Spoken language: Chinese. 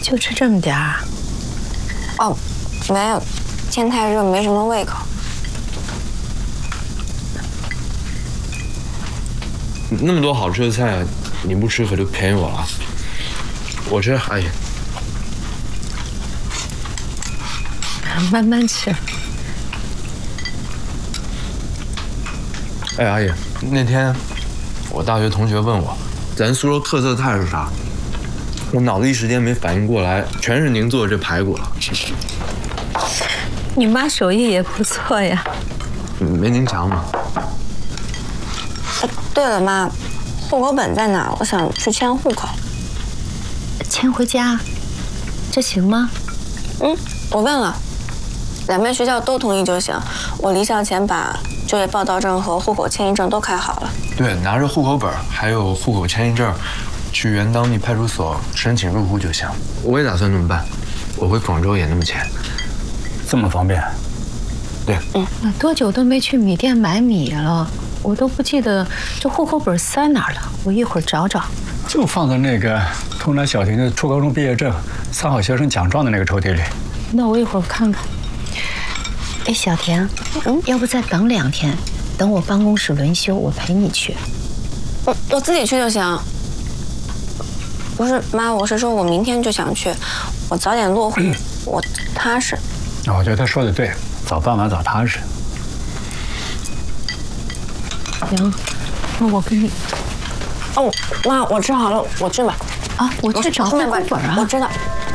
就吃这么点儿？ 哦，没有，天太热，没什么胃口。 那么多好吃的菜，你不吃可就便宜我了。我吃，阿姨。 慢慢吃。 哎，阿姨，那天我大学同学问我，咱苏州特色菜是啥？我脑子一时间没反应过来，全是您做的这排骨了。 你妈手艺也不错呀。 没您强嘛。 对了，妈，户口本在哪？我想去迁户口。 迁回家，这行吗？ 我问了，两边学校都同意就行。我离校前把就业报到证和户口迁移证都开好了。 对，拿着户口本还有户口迁移证，去原当地派出所申请入户就行。我也打算这么办，我回广州也那么迁。 这么方便？ 对。 多久都没去米店买米了，我都不记得这户口本塞哪儿了。我一会儿找找。 就放在那个通南小婷的初高中毕业证、3好学生奖状的那个抽屉里。 那我一会儿看看。哎，小婷，要不再等2天，等我办公室轮休，我陪你去。 我自己去就行。不是妈，我是说我明天就想去，我早点落户，我踏实。 我觉得他说的对，早办完早踏实。 行，那我跟你。 哦，妈，我吃好了，我去吧。 啊，我去找户口本啊。 我知道。